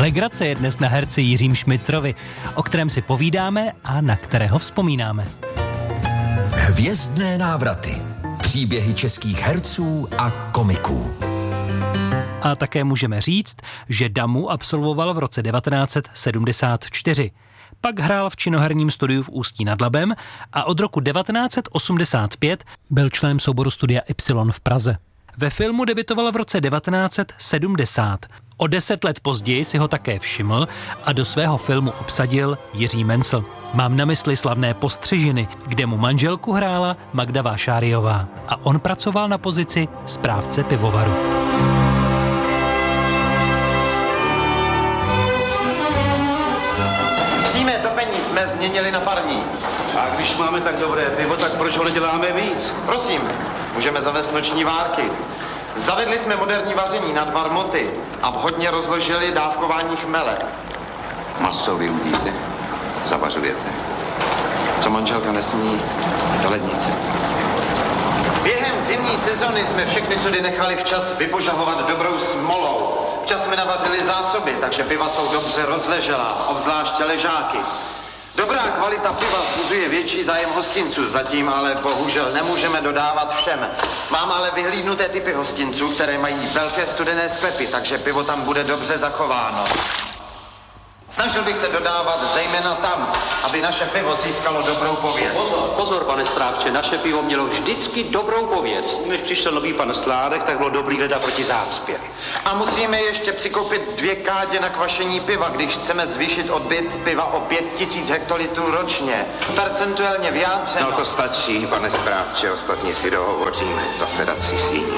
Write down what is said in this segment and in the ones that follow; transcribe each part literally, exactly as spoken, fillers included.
Legrace je dnes na herci Jiřím Šmicrovi, o kterém si povídáme a na kterého vzpomínáme. Hvězdné návraty. Příběhy českých herců a komiků. A také můžeme říct, že Damu absolvoval v roce devatenáct set sedmdesát čtyři. Pak hrál v činoherním studiu v Ústí nad Labem a od roku devatenáct set osmdesát pět byl členem souboru Studia Y v Praze. Ve filmu debitoval v roce devatenáct set sedmdesát. O deset let později si ho také všiml a do svého filmu obsadil Jiří Mencl. Mám na mysli slavné Postřižiny, kde mu manželku hrála Magda Vášáriová a on pracoval na pozici správce pivovaru. Přímé topení jsme změnili na parní. A když máme tak dobré pivo, tak proč ho neděláme víc? Prosím, můžeme zavést noční várky. Zavedli jsme moderní vaření na dva moty a vhodně rozložili dávkování chmele. Maso vyudíte, zavařujete. Co manželka nesní, do lednice. Během zimní sezony jsme všechny sudy nechali včas vypožahovat dobrou smolou. Včas jsme navařili zásoby, takže piva jsou dobře rozleželá, obzvláště ležáky. Dobrá kvalita piva vzbuzuje větší zájem hostinců, zatím ale bohužel nemůžeme dodávat všem. Mám ale vyhlídnuté typy hostinců, které mají velké studené sklepy, takže pivo tam bude dobře zachováno. Snažil bych se dodávat zejména tam, aby naše pivo získalo dobrou pověst. Pozor, pozor, pane správče, naše pivo mělo vždycky dobrou pověst. Když přišel nový pan Sládek, tak bylo dobrý hledat proti zácpě. A musíme ještě přikoupit dvě kádě na kvašení piva, když chceme zvýšit odbyt piva o pět tisíc hektolitrů ročně. Percentuálně vyjádřeno. No to stačí, pane správče, ostatní si dohovoříme. Zasedací síní.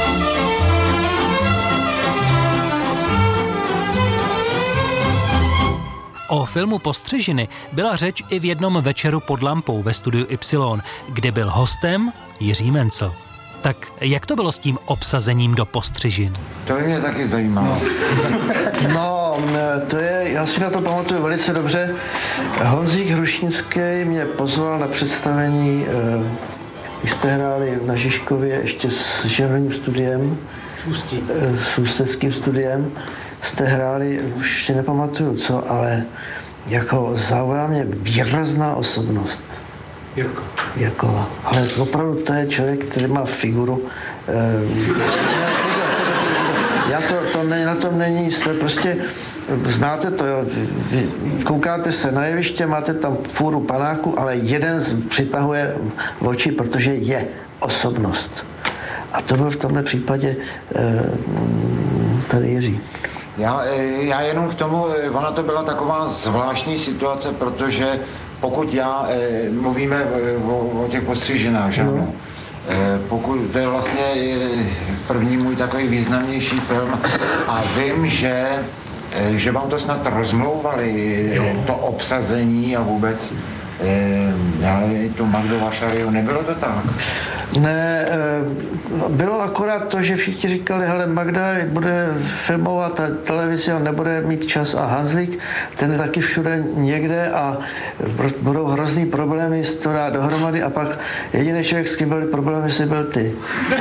O filmu Postřižiny byla řeč i v jednom večeru pod lampou ve studiu Y, kde byl hostem Jiří Mencl. Tak jak to bylo s tím obsazením do Postřižin? To by mě taky zajímalo. No, to je, já si na to pamatuju velice dobře. Honzík Hrušínský mě pozval na představení, když jste hráli na Žižkově ještě s ženovým studiem, s ústeckým studiem, jste hráli, už si nepamatuju co, ale jako zaujala mě výrazná osobnost. Jirko. Jirkova. Ale opravdu to je člověk, který má figuru. Já to, to ne, na tom není jisté, prostě znáte to, jo, vy koukáte se na jeviště, máte tam fůru panáku, ale jeden přitahuje v oči, protože je osobnost. A to byl v tomhle případě tady Jiří. Já, já jenom k tomu, ona to byla taková zvláštní situace, protože pokud já, mluvíme o, o těch Postřižinách, že ano, pokud to je vlastně první můj takový významnější film a vím, že, že vám to snad rozmlouvali, jo. To obsazení a vůbec, já nevím, tu Magdu Vášáriovou, nebylo to tak? Ne, bylo akorát to, že všichni říkali, hele, Magda bude filmovat televizi a nebude mít čas a Hanzlík, ten je taky všude někde a budou hrozný problémy s to dát dohromady a pak jediný člověk, s kým byly problémy, si byl ty.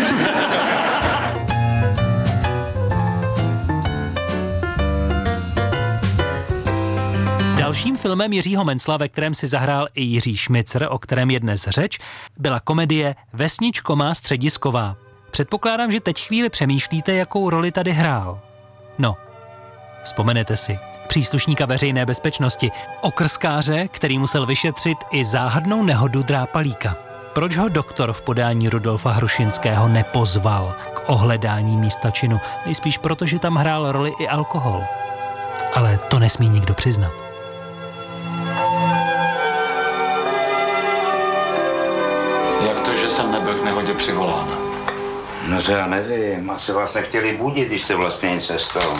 Dalším filmem Jiřího Mencla, ve kterém si zahrál i Jiří Šmicr, o kterém je dnes řeč, byla komedie Vesničko má středisková. Předpokládám, že teď chvíli přemýšlíte, jakou roli tady hrál. No, vzpomenete si. Příslušníka veřejné bezpečnosti, okrskáře, který musel vyšetřit i záhadnou nehodu drápalíka. Proč ho doktor v podání Rudolfa Hrušinského nepozval k ohledání místa činu? Nejspíš proto, že tam hrál roli i alkohol. Ale to nesmí nikdo přiznat. Jak to, že jsem nebyl k nehodě přivolán? No to já nevím, asi vás nechtěli budit, když se vlastně nic nestalo.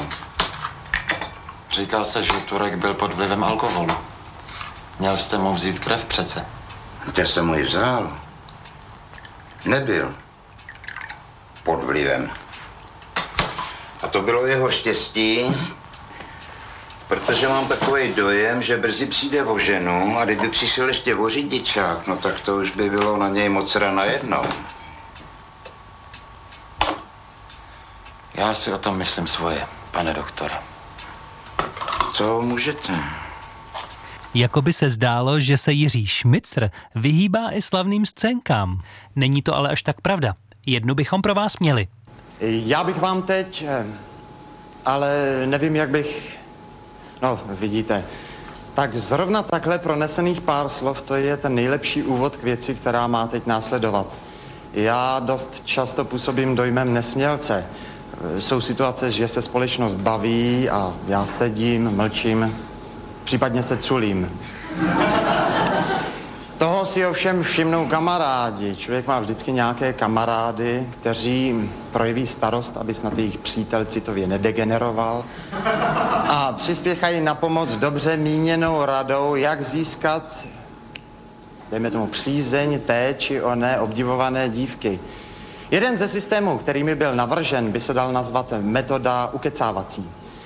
Říká se, že Turek byl pod vlivem alkoholu. Měl jste mu vzít krev přece. To jsem mu ji vzal. Nebyl pod vlivem. A to bylo jeho štěstí, protože mám takový dojem, že brzy přijde o ženu a kdyby přišel ještě o řidičák, no tak to už by bylo na něj moc rana jednou. Já si o tom myslím svoje, pane doktore. To můžete. Jakoby se zdálo, že se Jiří Šmicr vyhýbá i slavným scénkám. Není to ale až tak pravda. Jednu bychom pro vás měli. Já bych vám teď, ale nevím, jak bych, no vidíte, tak zrovna takhle pronesených pár slov, to je ten nejlepší úvod k věci, která má teď následovat. Já dost často působím dojmem nesmělce. Jsou situace, že se společnost baví a já sedím, mlčím, případně se culím. Toho si ovšem všimnou kamarádi. Člověk má vždycky nějaké kamarády, kteří projeví starost, aby snad jejich přítel citově nedegeneroval a přispěchají na pomoc dobře míněnou radou, jak získat, dejme tomu, přízeň té či oné obdivované dívky. Jeden ze systémů, který mi byl navržen, by se dal nazvat metoda ukecávací.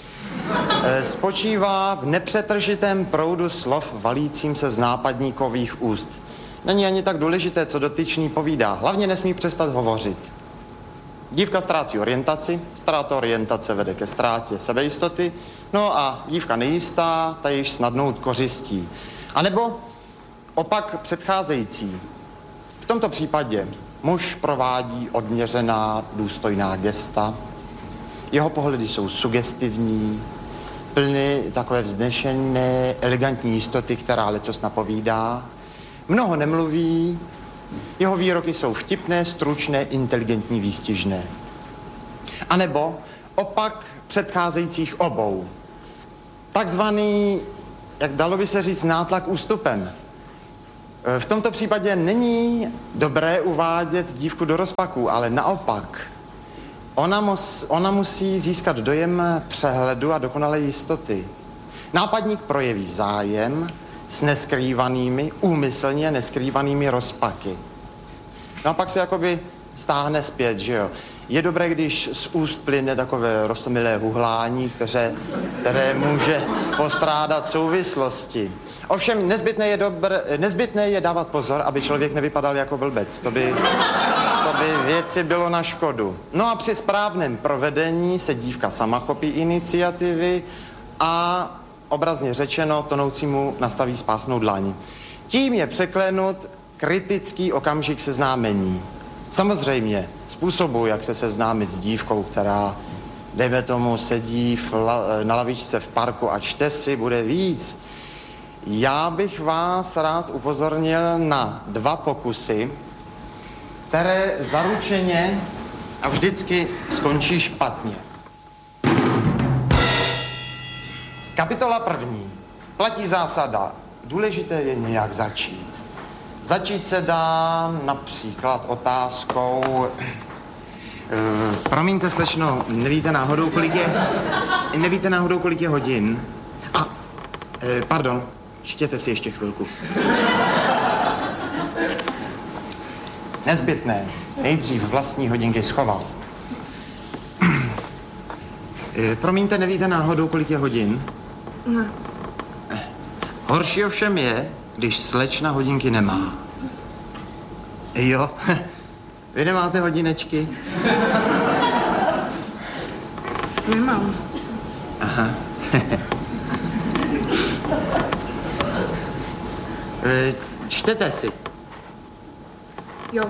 Spočívá v nepřetržitém proudu slov valícím se z nápadníkových úst. Není ani tak důležité, co dotyčný povídá. Hlavně nesmí přestat hovořit. Dívka ztrácí orientaci, ztráta orientace vede ke ztrátě sebejistoty, no a dívka nejistá, ta již snadnou kořistí. A nebo opak předcházející. V tomto případě muž provádí odměřená, důstojná gesta, jeho pohledy jsou sugestivní, plny takové vznešené, elegantní jistoty, která lecos napovídá. Mnoho nemluví, jeho výroky jsou vtipné, stručné, inteligentní, výstižné. A nebo opak předcházejících obou. Takzvaný, jak dalo by se říct, nátlak ústupem. V tomto případě není dobré uvádět dívku do rozpaků, ale naopak. Ona, mus, ona musí získat dojem přehledu a dokonalé jistoty. Nápadník projeví zájem s neskrývanými, úmyslně neskrývanými rozpaky. No a pak se jakoby stáhne zpět, že jo. Je dobré, když z úst plyne takové roztomilé huhlání, které, které může postrádat souvislosti. Ovšem nezbytné je, dobr, nezbytné je dávat pozor, aby člověk nevypadal jako blbec. To by, to by věci bylo na škodu. No a při správném provedení se dívka sama chopí iniciativy a obrazně řečeno tonoucímu nastaví spásnou dlaň. Tím je překlenut kritický okamžik seznámení. Samozřejmě způsobu, jak se seznámit s dívkou, která, dejme tomu, sedí v la, na lavičce v parku a čte si, bude víc. Já bych vás rád upozornil na dva pokusy, které zaručeně a vždycky skončí špatně. Kapitola první. Platí zásada. Důležité je nějak začít. Začít se dá například otázkou... Uh, promiňte, slečno, nevíte náhodou, kolik je... Nevíte náhodou, kolik je hodin? A, uh, pardon, čtěte si ještě chvilku. Nezbytné. Nejdřív vlastní hodinky schovat. uh, promiňte, nevíte náhodou, kolik je hodin? Ne. Horší ovšem je, když slečna hodinky nemá. Jo, vy nemáte hodinečky? Nemám. Aha. Čtete si? Jo.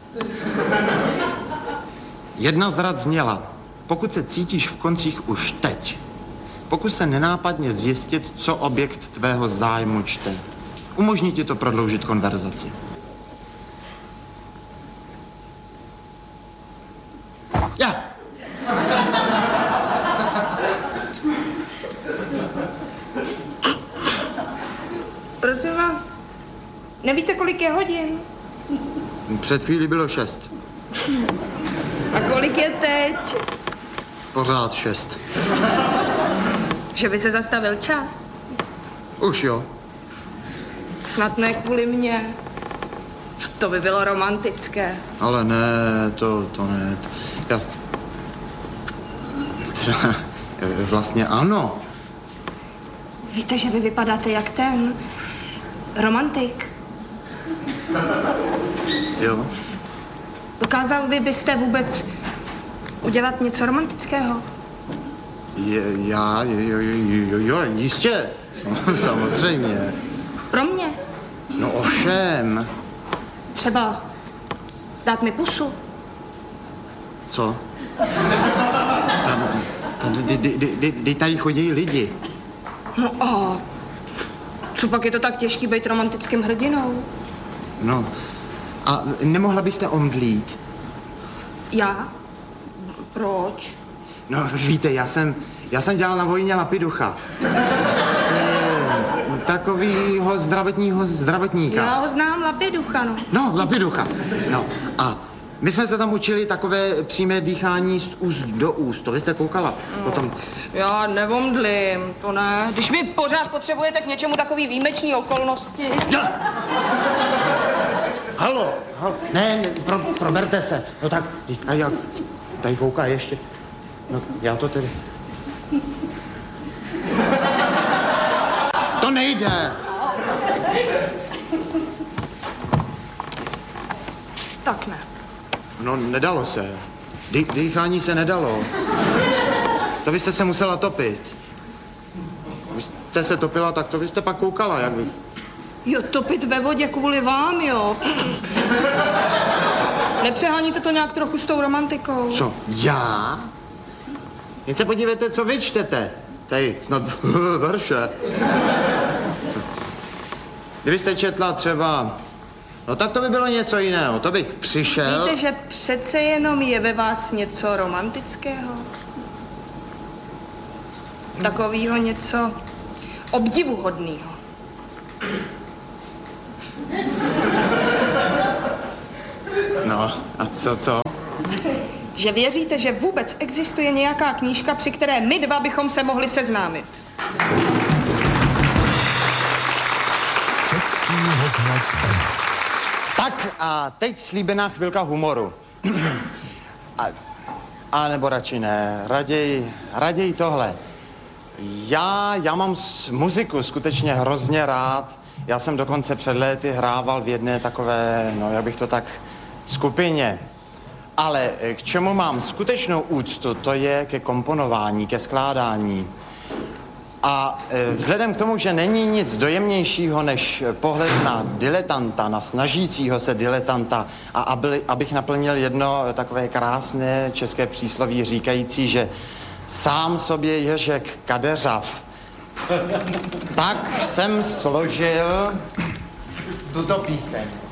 Jedna z rad zněla, pokud se cítíš v koncích už teď, pokus se nenápadně zjistit, co objekt tvého zájmu čte. Umožní ti to prodloužit konverzaci. Já. Prosím vás, nevíte, kolik je hodin? Před chvílí bylo šest. A kolik je teď? Pořád šest. Že by se zastavil čas? Už jo. Snad ne kvůli mně. To by bylo romantické. Ale ne, to, to ne. Já... Teda, vlastně ano. Víte, že vy vypadáte jak ten romantik. Jo. Dokázal by byste vůbec udělat něco romantického? Je, já, jo, jo, jo, jo, jistě, samozřejmě. Pro mě? No ovšem. Třeba dát mi pusu. Co? Tady tady chodí lidi. No a co pak je to tak těžký být romantickým hrdinou? No, a nemohla byste omdlít? Já? Proč? No, víte, já jsem, já jsem dělal na vojně lapiducha. To je takovýho zdravotního zdravotníka. Já ho znám, lapiducha, no. No, lapiducha. No, a my jsme se tam učili takové přímé dýchání z úst do úst. To vy jste koukala? No, Potom... Já nevomdlím, to ne. Když mi pořád potřebujete k něčemu takový výjimečný okolnosti. Ja. Halo, halo, ne, ne pro, proberte se. No tak, a jak, tady kouká ještě. No, já to tedy... To nejde. Tak ne. No, nedalo se. Dý, dýchání se nedalo. To byste se musela topit. Vy jste se topila, tak to byste pak koukala, jak by... Jo, topit ve vodě kvůli vám, jo. Nepřeháníte to nějak trochu s tou romantikou? Co, já? Jen se podívejte, co vy čtete. Tady, snad verše. Kdybyste četla třeba... No tak to by bylo něco jiného, to bych přišel... Víte, že přece jenom je ve vás něco romantického? Takovýho něco obdivuhodného. No, a co, co? Že věříte, že vůbec existuje nějaká knížka, při které my dva bychom se mohli seznámit. Český rozhlas Brno. Tak a teď slíbená chvilka humoru. A, a nebo radši ne, raději, raději tohle. Já, já mám s muziku skutečně hrozně rád. Já jsem dokonce před léty hrával v jedné takové, no jak bych to tak, skupině. Ale k čemu mám skutečnou úctu, to je ke komponování, ke skládání. A vzhledem k tomu, že není nic dojemnějšího než pohled na diletanta, na snažícího se diletanta, a aby, abych naplnil jedno takové krásné české přísloví říkající, že sám sobě ježek kadeřav, tak jsem složil tuto píseň.